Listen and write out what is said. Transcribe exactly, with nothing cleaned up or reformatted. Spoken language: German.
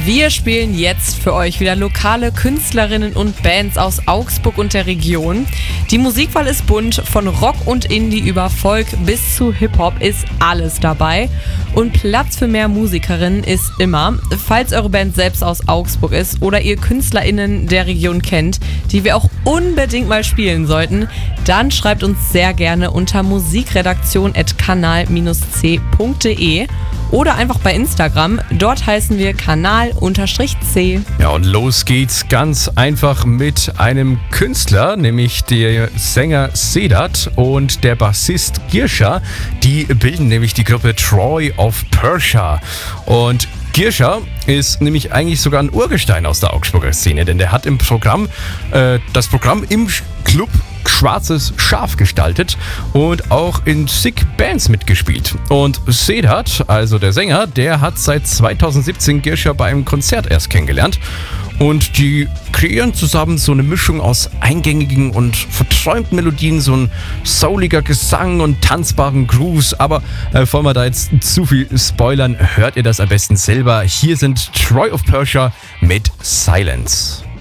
Wir spielen jetzt für euch wieder lokale Künstlerinnen und Bands aus Augsburg und der Region. Die Musikwahl ist bunt, von Rock und Indie über Folk bis zu Hip-Hop ist alles dabei. Und Platz für mehr Musikerinnen ist immer. Falls eure Band selbst aus Augsburg ist oder ihr KünstlerInnen der Region kennt, die wir auch unbedingt mal spielen sollten, dann schreibt uns sehr gerne unter musikredaktion at kanal c punkt de oder einfach bei Instagram. Dort heißen wir kanal-c. Ja, und los geht's ganz einfach mit einem Künstler, nämlich der Sänger Sedat und der Bassist Girsha. Die bilden nämlich die Gruppe Troy of Persia. Und Girsha ist nämlich eigentlich sogar ein Urgestein aus der Augsburger Szene, denn der hat im Programm, äh, das Programm im Club Schwarzes Schaf gestaltet und auch in Sick Bands mitgespielt. Und Sedat, also der Sänger, der hat seit zweitausendsiebzehn Girsha bei einem Konzert erst kennengelernt. Und die kreieren zusammen so eine Mischung aus eingängigen und verträumten Melodien, so ein souliger Gesang und tanzbaren Grooves. Aber äh, bevor wir da jetzt zu viel spoilern, hört ihr das am besten selber. Hier sind Troy of Persia mit Silence.